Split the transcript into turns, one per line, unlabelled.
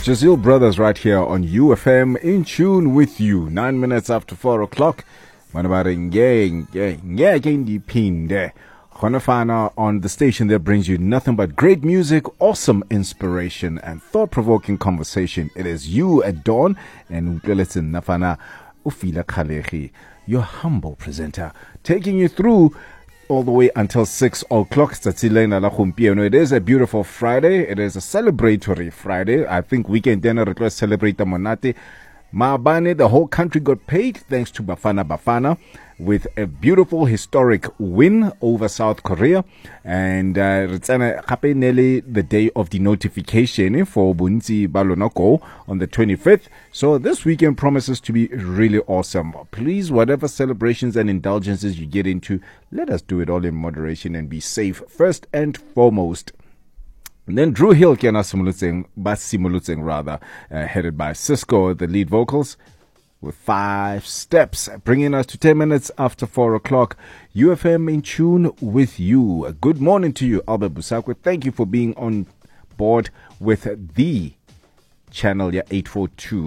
Jazeel Brothers right here on UFM, in tune with you. 9 minutes after 4 o'clock. Manabare Ngeke Khonafana on the station that brings you nothing but great music, awesome inspiration, and thought-provoking conversation. It is you at dawn, and Utleletse Nafana Ufila Khalegi, your humble presenter, taking you through all the way until 6 o'clock. It is a beautiful Friday. It is a celebratory Friday. I think weekend dinner request celebrate the Monate. Maabane, the whole country got paid thanks to Bafana Bafana with a beautiful historic win over South Korea. And the day of the notification for Bunzi Balonoko on the 25th. So this weekend promises to be really awesome. Please, whatever celebrations and indulgences you get into, let us do it all in moderation and be safe first and foremost. And then Drew Hill, headed by Cisco, the lead vocals, with 5 steps, bringing us to 10 minutes after 4 o'clock. UFM in tune with you. Good morning to you, Albert Busakwe. Thank you for being on board with the channel 842.